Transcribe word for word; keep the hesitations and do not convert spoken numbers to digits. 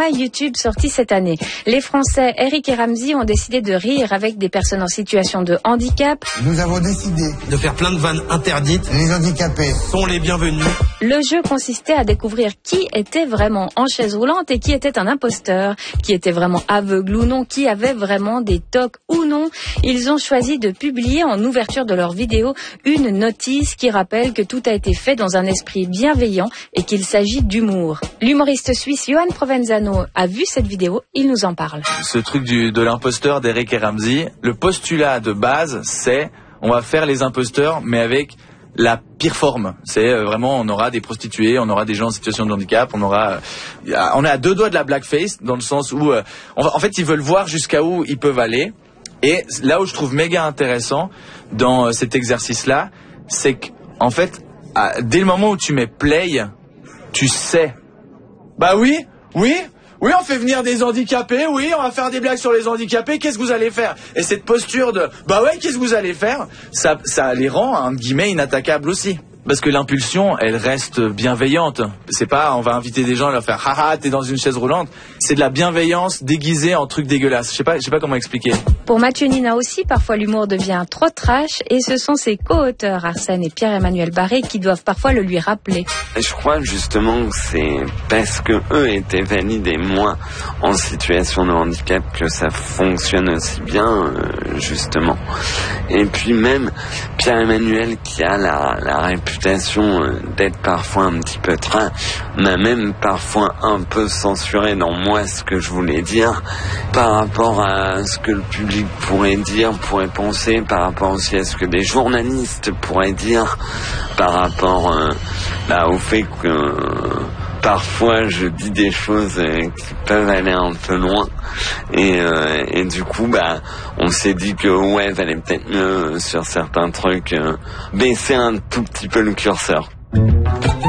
format YouTube sorti cette année. Les Français Eric et Ramzy ont décidé de rire avec des personnes en situation de handicap. Nous avons décidé de faire plein de vannes interdites. Les handicapés sont les bienvenus. Le jeu consistait à découvrir qui était vraiment en chaise roulante et qui était un imposteur, qui était vraiment aveugle ou non, qui avait vraiment des tocs ou non. Ils ont choisi de publier en ouverture de leur vidéo une notice qui rappelle que tout a été fait dans un esprit bienveillant et qu'il s'agit d'humour. L'humoriste suisse Johan Provenzano a vu cette vidéo, il nous en parle. Ce truc du, de l'imposteur d'Eric et Ramzy, le postulat de base, c'est on va faire les imposteurs, mais avec la pire forme. C'est euh, vraiment, on aura des prostituées, on aura des gens en situation de handicap, on aura, euh, on est à deux doigts de la blackface, dans le sens où, euh, on va, en fait, ils veulent voir jusqu'à où ils peuvent aller. Et là où je trouve méga intéressant dans euh, cet exercice-là, c'est qu'en fait, à, dès le moment où tu mets play, tu sais. Bah oui, oui. Oui, on fait venir des handicapés, oui, on va faire des blagues sur les handicapés, qu'est-ce que vous allez faire? Et cette posture de, bah ouais, qu'est-ce que vous allez faire? Ça, ça les rend, entre guillemets, inattaquables aussi. Parce que l'impulsion, elle reste bienveillante. C'est pas, on va inviter des gens et leur faire, haha, t'es dans une chaise roulante. C'est de la bienveillance déguisée en truc dégueulasse. Je sais pas, je sais pas comment expliquer. Pour Mathieu Nina aussi, parfois l'humour devient trop trash et ce sont ses co-auteurs, Arsène et Pierre-Emmanuel Barré, qui doivent parfois le lui rappeler. Je crois justement que c'est parce que eux étaient validés moins en situation de handicap que ça fonctionne aussi bien, justement. Et puis même Pierre-Emmanuel qui a la, la réputation d'être parfois un petit peu train, m'a même parfois un peu censuré dans moi ce que je voulais dire par rapport à ce que le public pourrait dire, pourrait penser, par rapport aussi à ce que des journalistes pourraient dire, par rapport euh, bah, au fait que euh, parfois je dis des choses euh, qui peuvent aller un peu loin et, euh, et du coup bah on s'est dit que ouais valait peut-être mieux sur certains trucs euh, baisser un tout petit peu le curseur.